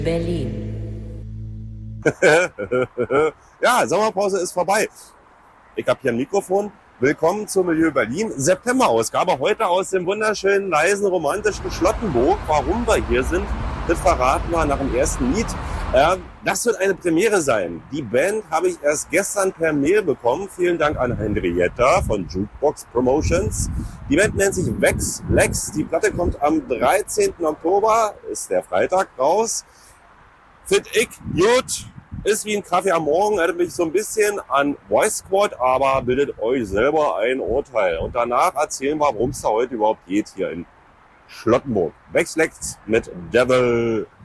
Berlin. Ja, Sommerpause ist vorbei. Ich habe hier ein Mikrofon. Willkommen zum Milieu Berlin. September-Ausgabe heute aus dem wunderschönen, leisen, romantischen Schlottenburg. Warum wir hier sind, das verraten wir nach dem ersten Lied. Das wird eine Premiere sein. Die Band habe ich erst gestern per Mail bekommen. Vielen Dank an Henrietta von Jukebox Promotions. Die Band nennt sich Vex Lex. Die Platte kommt am 13. Oktober, ist der Freitag, raus. Find ich gut. Ist wie ein Kaffee am Morgen, erinnert mich so ein bisschen an Voice Squad, aber bildet euch selber ein Urteil. Und danach erzählen wir, worum es da heute überhaupt geht hier in Schlottenburg. Vex Lex mit Devil